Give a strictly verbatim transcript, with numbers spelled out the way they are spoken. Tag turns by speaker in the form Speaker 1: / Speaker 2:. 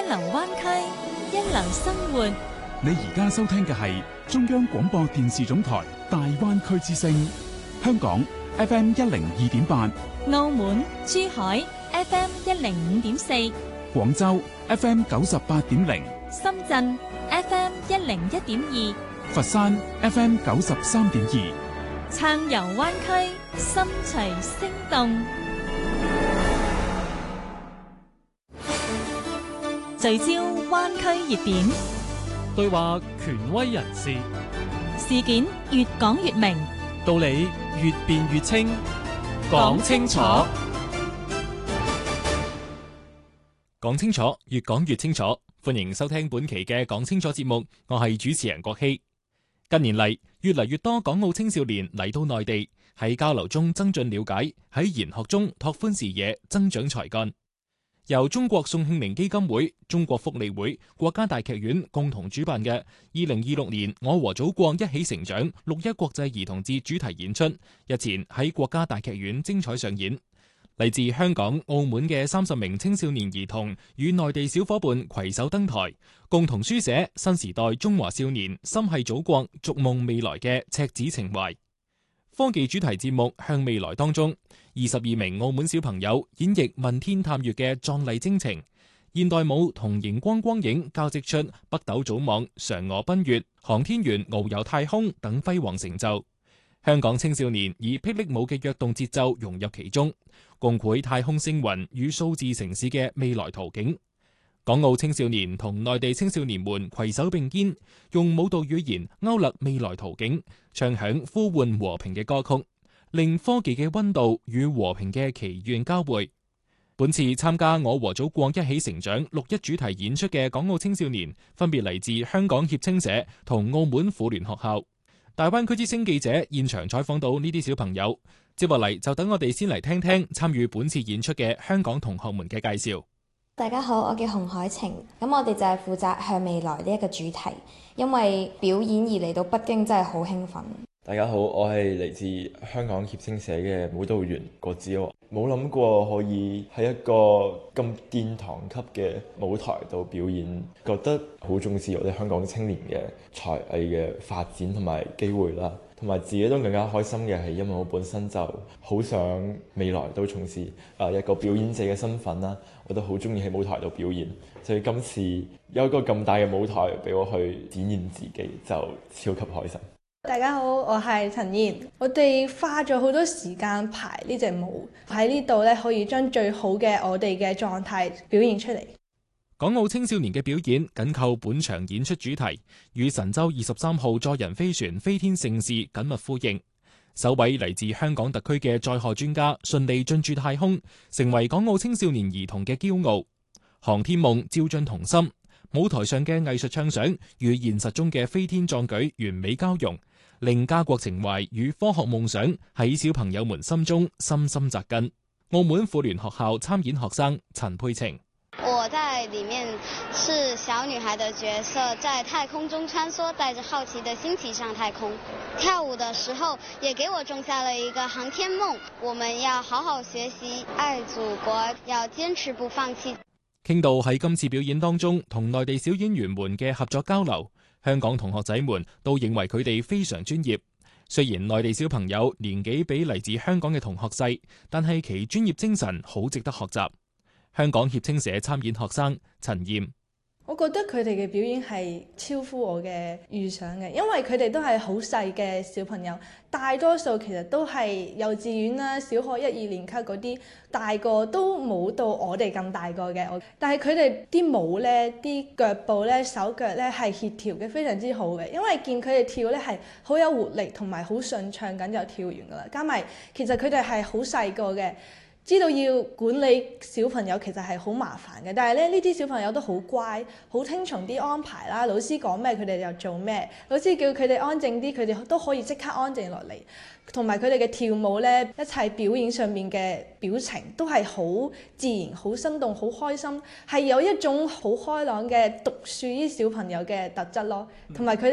Speaker 1: 流灣區，一流生活。
Speaker 2: 你而家收聽嘅係中央廣播電視總台大灣區之聲，香港 F M 一零二點八，
Speaker 1: 澳門、珠海 F M 一零五點四，
Speaker 2: 廣州 F M 九十八點零，
Speaker 1: 深圳 F M 一零一點二，
Speaker 2: 佛山 F M 九十三點二，
Speaker 1: 暢遊灣區，心隨聲動。聚焦灣區熱點，
Speaker 3: 對話權威人士，
Speaker 1: 事件越講越明，
Speaker 3: 道理越辯越清，講清楚，講清楚，越講越清楚。歡迎收聽本期嘅講清楚節目，我係主持人郭希。近年嚟，越嚟越多港澳青少年嚟到內地，喺交流中增進了解，喺研學中拓寬視野，增長才幹。由中國宋慶齡基金會、中國福利會、國家大劇院共同主辦嘅二零二六年我和祖國一起成長六一國際兒童節主題演出，日前喺國家大劇院精彩上演。嚟自香港、澳門嘅三十名青少年兒童與內地小伙伴攜手登台，共同書寫新時代中華少年心繫祖國、逐夢未來嘅赤子情懷。科技主題節目《向未來》當中，二十二名澳門小朋友演繹問天探月嘅壯麗征程，現代舞同熒光光影交織出北斗組網、嫦娥奔月、航天員遨遊太空等輝煌成就。香港青少年以霹靂舞嘅躍動節奏融入其中，共繪太空星雲與數字城市嘅未來圖景。港澳青少年同內地青少年們攜手並肩，用舞蹈語言勾勒未來圖景，唱響呼喚和平嘅歌曲，令科技嘅溫度與和平嘅祈願交匯。本次參加我和祖國一起成長六一主題演出嘅港澳青少年，分別嚟自香港協青社同澳門婦聯學校。大灣區之聲記者現場採訪到呢啲小朋友，接落嚟就等我哋先嚟聽聽參與本次演出嘅香港同學們嘅介紹。
Speaker 4: 大家好，我叫洪海晴，咁我哋就係負責向未來呢一個主題，因為表演而嚟到北京真係好興奮。
Speaker 5: 大家好，我係嚟自香港協青社嘅舞蹈員郭子豪，冇諗過可以喺一個咁殿堂級嘅舞台度表演，覺得好重視我哋香港青年嘅才藝嘅發展同埋機會啦，同埋自己都更加開心嘅係，因為我本身就好想未來都從事誒一個表演者嘅身份啦，我都好中意喺舞台度表演，所以今次有一個咁大嘅舞台俾我去展現自己，就超級開心。
Speaker 6: 大家好，我係陳燕。我哋花咗好多時間排呢隻舞，喺呢度咧可以將最好嘅我哋嘅狀態表現出嚟。
Speaker 3: 港澳青少年嘅表演緊扣本場演出主題，與神舟二十三號載人飛船飛天盛事緊密呼應。首位嚟自香港特區嘅載荷專家順利進駐太空，成為港澳青少年兒童嘅驕傲。航天夢照進童心，舞台上嘅藝術暢想與現實中嘅飛天壯舉完美交融，令家國情懷與科學夢想喺小朋友們心中深深扎根。澳門婦聯學校參演學生陳佩晴，
Speaker 7: 我在裡面是小女孩的角色，在太空中穿梭，帶着好奇的心情上太空。跳舞的時候也給我種下了一個航天夢，我們要好好學習，愛祖國，要堅持不放棄。
Speaker 3: 傾到喺今次表演當中同內地小演員們嘅合作交流，香港同學仔們都認為佢哋非常專業。雖然內地小朋友年紀比嚟自香港嘅同學細，但係其專業精神好值得學習。香港協青社參演學生陳燕，
Speaker 6: 我覺得佢哋嘅表演係超乎我嘅預想嘅，因為佢哋都係好細嘅小朋友，大多數其實都係幼稚園啦、小學一二年級嗰啲，大個都冇到我哋咁大個嘅。但係佢哋啲舞呢、啲腳步呢、手腳呢係協調嘅非常之好嘅，因為見佢哋跳呢係好有活力同埋好順暢咁就跳完㗎啦。加埋其實佢哋係好細個嘅。知道要管理小朋友其實係好麻煩嘅，但係咧呢啲小朋友都好乖，好聽從啲安排啦。老師講咩佢哋就做咩，老師叫佢哋安靜啲，佢哋都可以即刻安靜落嚟。同埋佢哋嘅跳舞呢，一切表演上面嘅表情都係好自然、好生動、好開心，係有一種好開朗嘅讀書啲小朋友嘅特質咯。同埋佢